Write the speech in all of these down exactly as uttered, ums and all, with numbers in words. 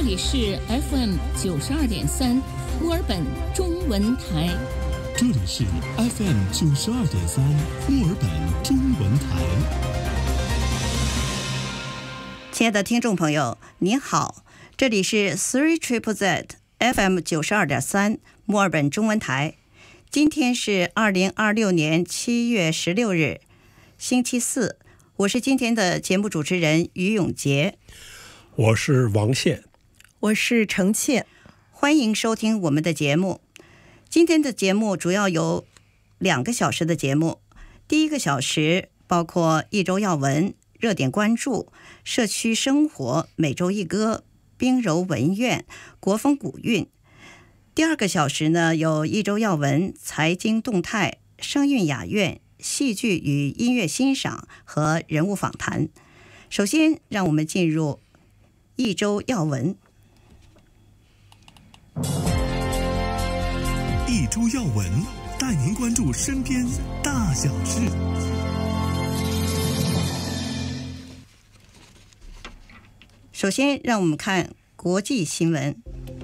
里是 F M 九十二点三墨尔本中文台。 这里是 F M 九十二点三墨尔本中文台。 亲爱的听众朋友，您好，这里是 Three Triple Z F M 九十二点三墨尔本中文台。今天是二零二六年七月十六日，星期四。我是今天的节目主持人于永杰， 我是王宪， 我是程倩。 欢迎收听我们的节目。今天的节目主要有两个小时的节目，第一个小时包括一周要闻、热点关注、社区生活、每周一歌、冰柔文苑、国风古韵。第二个小时呢，有一周要闻、财经动态、声韵雅苑、戏剧与音乐欣赏和人物访谈。首先让我们进入一周要闻。 一周要闻，带您关注身边大小事。 首先让我们看国际新闻。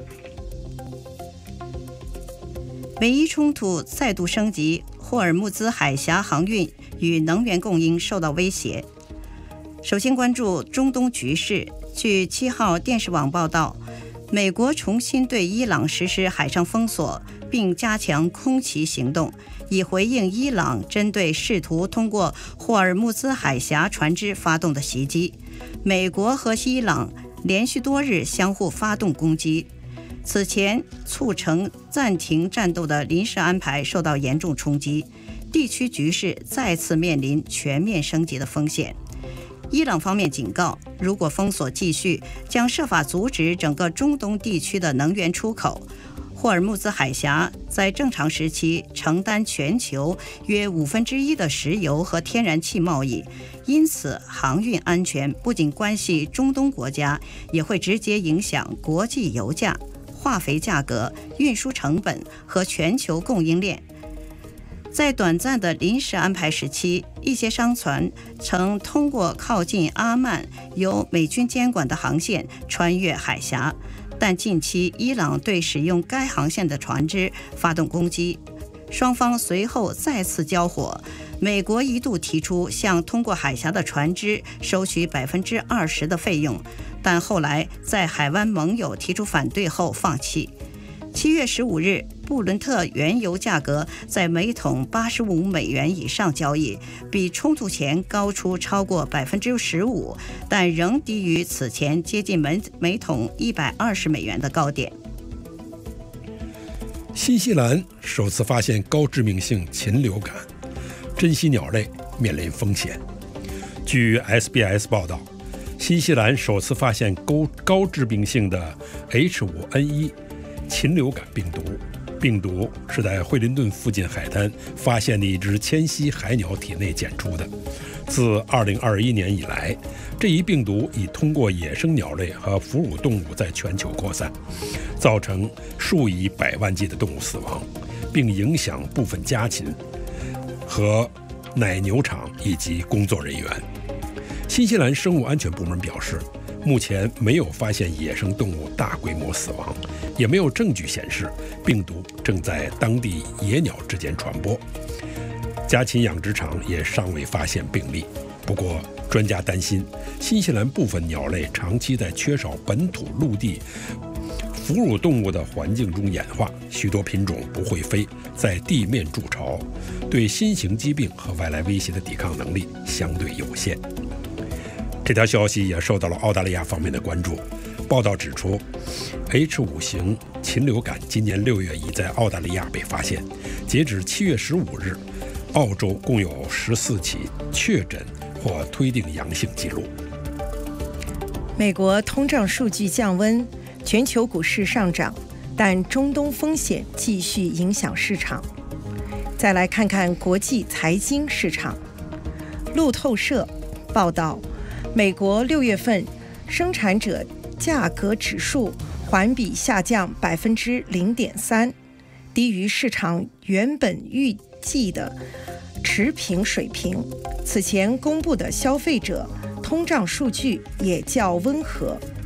美伊冲突再度升级，霍尔木兹海峡航运与能源供应受到威胁。首先关注中东局势。据七号电视网报道，美国重新对伊朗实施海上封锁，并加强空袭行动，以回应伊朗针对试图通过霍尔木兹海峡船只发动的袭击。美国和伊朗连续多日相互发动攻击。此前促成暂停战斗的临时安排受到严重冲击，地区局势再次面临全面升级的风险。伊朗方面警告，如果封锁继续，将设法阻止整个中东地区的能源出口。霍尔木兹海峡在正常时期承担全球约五分之一的石油和天然气贸易，因此航运安全不仅关系中东国家，也会直接影响国际油价、化肥价格、运输成本和全球供应链。在短暂的临时安排时期，一些商船曾通过靠近阿曼由美军监管的航线穿越海峡，但近期伊朗对使用该航线的船只发动攻击，双方随后再次交火。美国一度提出向通过海峡的船只收取百分之二十的费用，但后来在海湾盟友提出反对后放弃。七月十五日，布伦特原油价格在每桶八十五美元以上交易，比冲突前高出超过百分之十五，但仍低于此前接近每每桶一百二十美元的高点。 新西兰首次发现高致命性禽流感，珍稀鸟类面临风险。据 S B S 报道，新西兰首次发现高高致命性的 H 五 N 一禽流感病毒，病毒是在惠灵顿附近海滩发现的一只迁徙海鸟体内检出的。自二零二一年以来，这一病毒已通过野生鸟类和哺乳动物在全球扩散，造成数以百万计的动物死亡，并影响部分家禽和奶牛场以及工作人员。新西兰生物安全部门表示，目前没有发现野生动物大规模死亡，也没有证据显示病毒正在当地野鸟之间传播。家禽养殖场也尚未发现病例。不过，专家担心，新西兰部分鸟类长期在缺少本土陆地哺乳动物的环境中演化，许多品种不会飞，在地面筑巢，对新型疾病和外来威胁的抵抗能力相对有限。这条消息也受到了澳大利亚方面的关注。报道指出 ，H 五 型禽流感今年六月已在澳大利亚被发现，截止七月十五日，澳洲共有十四起确诊或推定阳性记录。 美国通胀数据降温，全球股市上涨，但中东风险继续影响市场。再来看看国际财经市场。路透社报道，美国六月份生产者价格指数环比下降百分之零点三，低于市场原本预计的持平水平。此前公布的消费者通胀数据也较温和。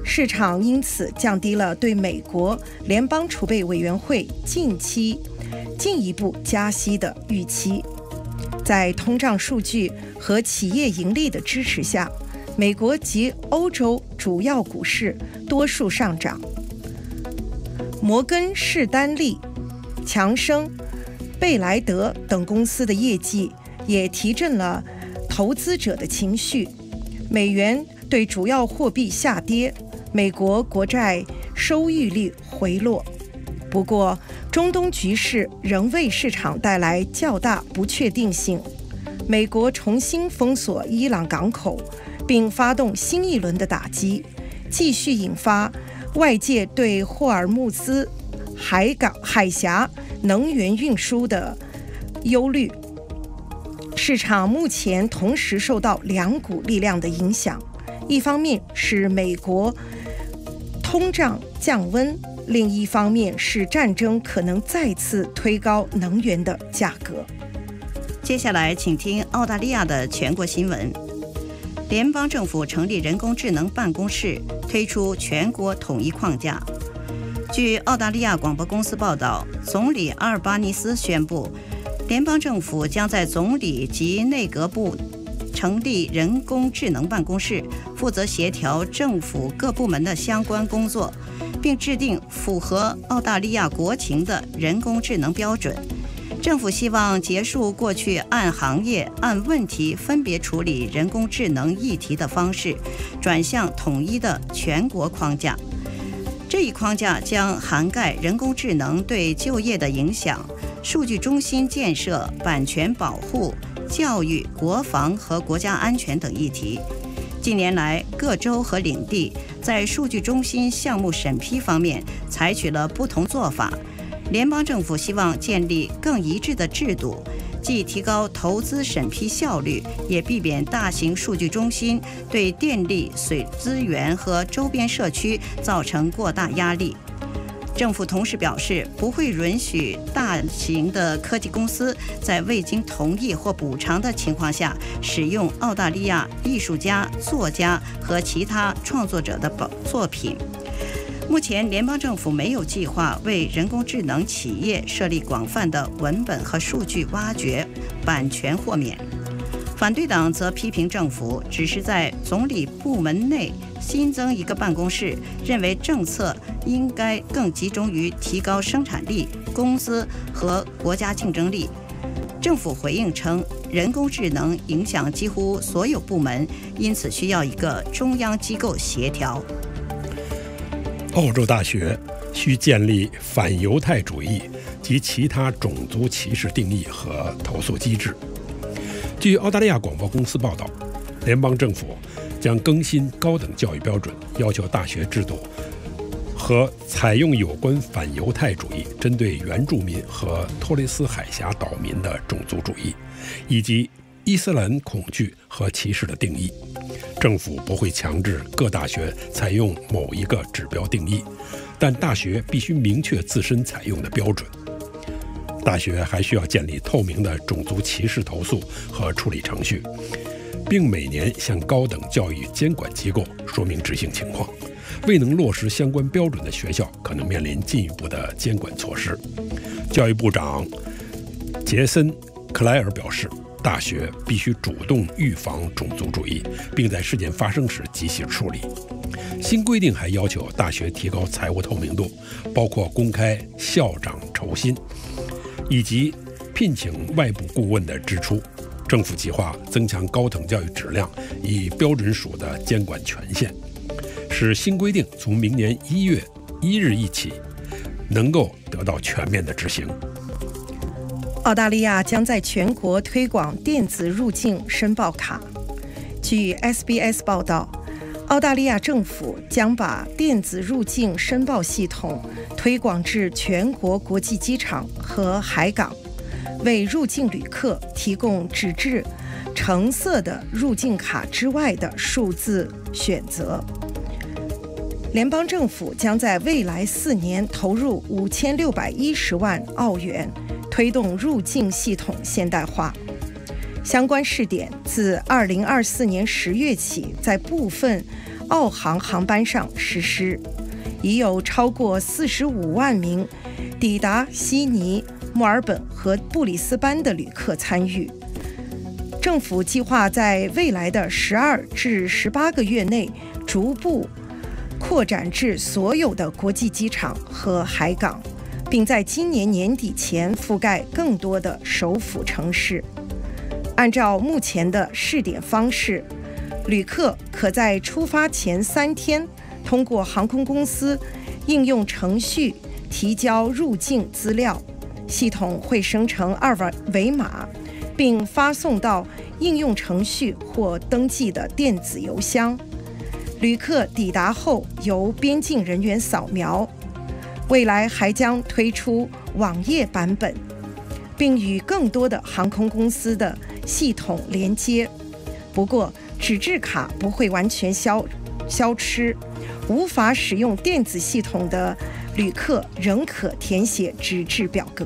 市场因此降低了对美国联邦储备委员会近期进一步加息的预期。在通胀数据和企业盈利的支持下，美国及欧洲主要股市多数上涨。摩根士丹利、强生、贝莱德等公司的业绩也提振了投资者的情绪。美元对主要货币下跌，美国国债收益率回落。不过，中东局势仍为市场带来较大不确定性。美国重新封锁伊朗港口，并发动新一轮的打击，继续引发外界对霍尔木兹海港海峡能源运输的忧虑。市场目前同时受到两股力量的影响，一方面是美国通胀降温，另一方面是战争可能再次推高能源的价格。 接下来请听澳大利亚的全国新闻。联邦政府成立人工智能办公室，推出全国统一框架。据澳大利亚广播公司报道，总理阿尔巴尼斯宣布，联邦政府将在总理及内阁部成立人工智能办公室，负责协调政府各部门的相关工作，并制定符合澳大利亚国情的人工智能标准。政府希望结束过去按行业、按问题分别处理人工智能议题的方式，转向统一的全国框架。这一框架将涵盖人工智能对就业的影响、数据中心建设、版权保护、教育、国防和国家安全等议题。近年来，各州和领地在数据中心项目审批方面采取了不同做法。联邦政府希望建立更一致的制度，既提高投资审批效率，也避免大型数据中心对电力、水资源和周边社区造成过大压力。政府同时表示，不会允许大型的科技公司在未经同意或补偿的情况下使用澳大利亚艺术家、作家和其他创作者的作品。目前，联邦政府没有计划为人工智能企业设立广泛的文本和数据挖掘、版权豁免。反对党则批评政府只是在总理部门内新增一个办公室，认为政策应该更集中于提高生产力、工资和国家竞争力。政府回应称，人工智能影响几乎所有部门，因此需要一个中央机构协调。 澳洲大学需建立反犹太主义及其他种族歧视定义和投诉机制。据澳大利亚广播公司报道，联邦政府将更新高等教育标准，要求大学制度和采用有关反犹太主义、针对原住民和托雷斯海峡岛民的种族主义，以及伊斯兰恐惧和歧视的定义。政府不会强制各大学采用某一个指标定义，但大学必须明确自身采用的标准。大学还需要建立透明的种族歧视投诉和处理程序，并每年向高等教育监管机构说明执行情况。未能落实相关标准的学校可能面临进一步的监管措施。教育部长杰森·克莱尔表示，大学必须主动预防种族主义，并在事件发生时及时处理。新规定还要求大学提高财务透明度，包括公开校长酬薪以及聘请外部顾问的支出。政府计划增强高等教育质量以标准署的监管权限，使新规定从明年一月一日一起能够得到全面的执行。 澳大利亚将在全国推广电子入境申报卡。据 S B S 报道，澳大利亚政府将把电子入境申报系统推广至全国国际机场和海港，为入境旅客提供纸质橙色的入境卡之外的数字选择。联邦政府将在未来四年投入五千六百一十万澳元，推动入境系统现代化。相关试点自二零二四年十月起在部分澳航航班上实施，已有超过四十五万名抵达悉尼、墨尔本和布里斯班的旅客参与。政府计划在未来的十二至十八个月内逐步扩展至所有的国际机场和海港，并在今年年底前覆盖更多的首府城市。按照目前的试点方式，旅客可在出发前三天通过航空公司应用程序提交入境资料，系统会生成二维码，并发送到应用程序或登记的电子邮箱。旅客抵达后由边境人员扫描。未来还将推出网页版本，并与更多的航空公司的系统连接。不过，纸质卡不会完全消消失，无法使用电子系统的旅客仍可填写纸质表格。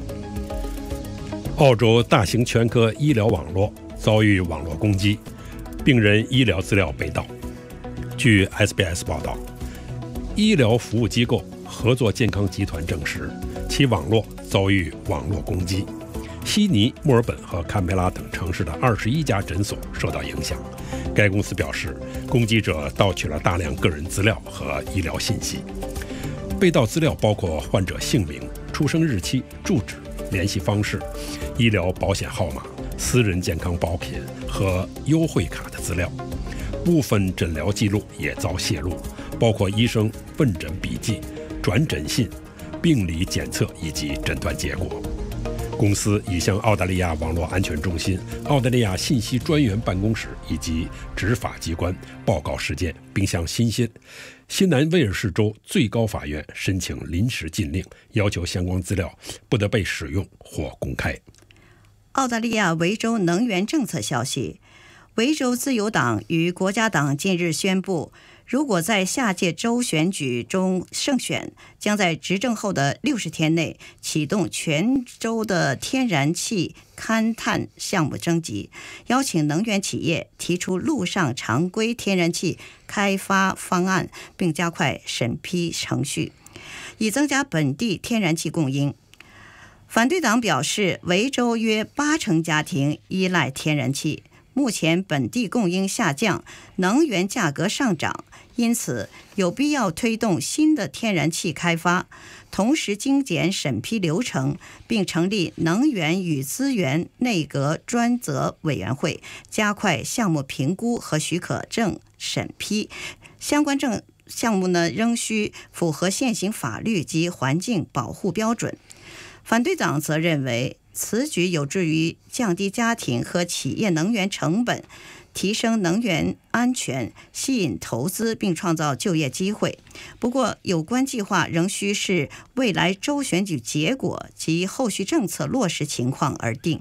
澳洲大型全科医疗网络遭遇网络攻击，病人医疗资料被盗。据 S B S 报道，医疗服务机构合作健康集团证实，其网络遭遇网络攻击。悉尼、墨尔本和堪培拉等城市的二十一家诊所受到影响。该公司表示，攻击者盗取了大量个人资料和医疗信息。被盗资料包括患者姓名、出生日期、住址、联系方式、医疗保险号码、私人健康保险和优惠卡的资料。部分诊疗记录也遭泄露，包括医生问诊笔记、转诊信、病理检测以及诊断结果。公司已向澳大利亚网络安全中心、澳大利亚信息专员办公室以及执法机关报告事件，并向新西新南威尔士州最高法院申请临时禁令，要求相关资料不得被使用或公开。 澳大利亚维州能源政策消息，维州自由党与国家党近日宣布，如果在下届州选举中胜选，将在执政后的六十天内启动全州的天然气勘探项目征集，邀请能源企业提出陆上常规天然气开发方案，并加快审批程序，以增加本地天然气供应。反对党表示，维州约八成家庭依赖天然气，目前本地供应下降，能源价格上涨，因此有必要推动新的天然气开发，同时精简审批流程，并成立能源与资源内阁专责委员会，加快项目评估和许可证审批。相关证项目呢，仍需符合现行法律及环境保护标准。反对党则认为，此举有助于降低家庭和企业能源成本，提升能源安全，吸引投资并创造就业机会。不过，有关计划仍需视未来州选举结果及后续政策落实情况而定。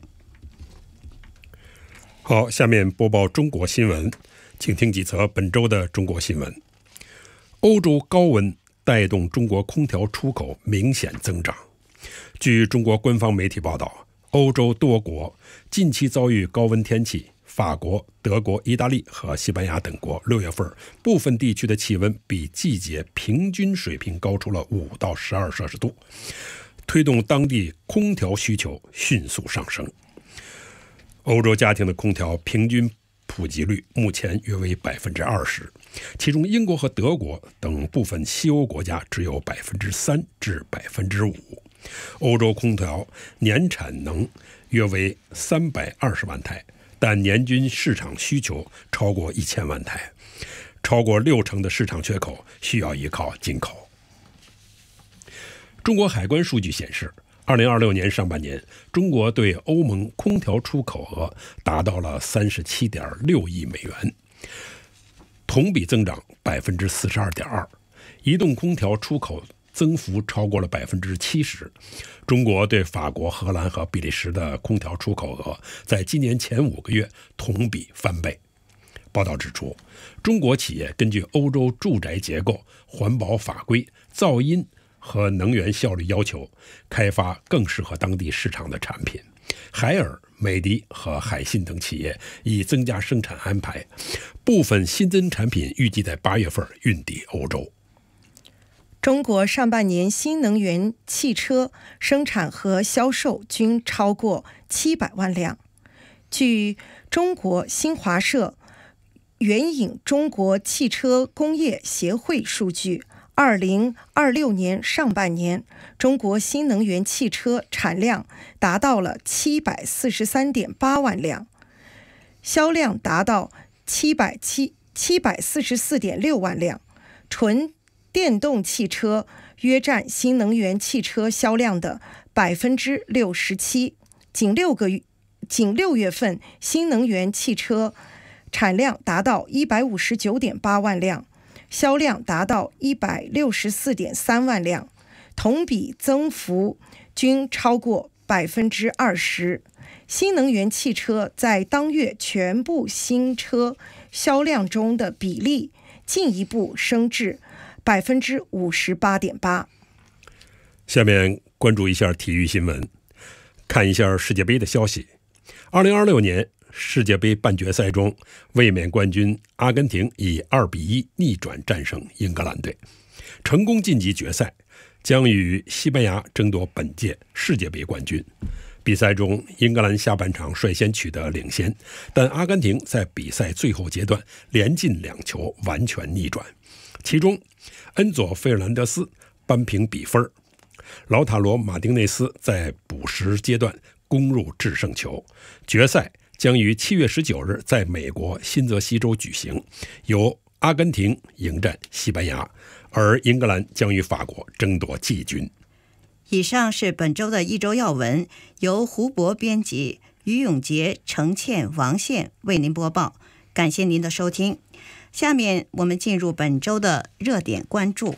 好，下面播报中国新闻，请听几则本周的中国新闻。欧洲高温带动中国空调出口明显增长。据中国官方媒体报道，欧洲多国近期遭遇高温天气，法国、德国、意大利和西班牙等国六月份部分地区的气温比季节平均水平高出了五到十二摄氏度，推动当地空调需求迅速上升。欧洲家庭的空调平均普及率目前约为百分之二十，其中英国和德国等部分西欧国家只有百分之三至百分之五。欧洲空调年产能约为三百二十万台，但年均市场需求超过一千万台，超过六成的市场缺口需要依靠进口。中国海关数据显示，二零二六年上半年，中国对欧盟空调出口额达到了三十七点六亿美元，同比增长百分之四十二点二。移动空调出口增幅超过了百分之七十。中国对法国、荷兰和比利时的空调出口额在今年前五个月同比翻倍。报道指出，中国企业根据欧洲住宅结构、环保法规、噪音和能源效率要求，开发更适合当地市场的产品。海尔、 美的和海信等企业已增加生产安排，部分新增产品预计在八月份运抵欧洲。 中国上半年新能源汽车生产和销售均超过七百万辆。据中国新华社援引中国汽车工业协会数据，二零二六年上半年，中国新能源汽车产量达到了七百四十三点八万辆，销量达到七百七七百四十四点六万辆，纯电动汽车约占新能源汽车销量的百分之六十七。仅六个仅六月份，新能源汽车产量达到一百五十九点八万辆，销量达到一百六十四点三万辆，同比增幅均超过百分之二十。新能源汽车在当月全部新车销量中的比例进一步升至百分之五十八点八。 下面关注一下体育新闻，看一下世界杯的消息。二零二六年世界杯半决赛中，卫冕冠军阿根廷以二比一逆转战胜英格兰队，成功晋级决赛，将与西班牙争夺本届世界杯冠军。比赛中，英格兰下半场率先取得领先，但阿根廷在比赛最后阶段连进两球，完全逆转。其中，恩佐·费尔南德斯扳平比分，劳塔罗·马丁内斯在补时阶段攻入制胜球。决赛将于七月十九日在美国新泽西州举行，由阿根廷迎战西班牙，而英格兰将与法国争夺季军。 以上是本周的一周要闻，由胡博编辑，于永杰、程倩、王宪为您播报。感谢您的收听。下面我们进入本周的热点关注。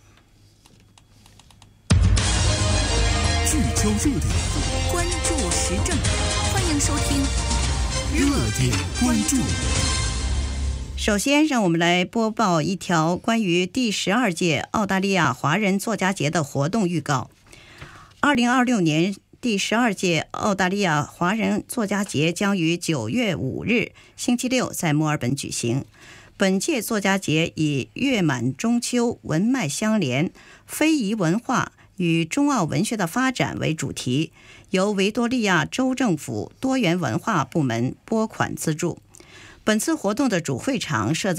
聚焦热点， 关注时政，欢迎收听热点关注。 首先，让我们来播报一条关于第十二届澳大利亚华人作家节的活动预告。二零二六年第十二届澳大利亚华人作家节将于九月五日星期六在墨尔本举行。本届作家节以月满中秋，文脉相连，非遗文化与中澳文学的发展为主题，由维多利亚州政府多元文化部门拨款资助。本次活动的主会场设在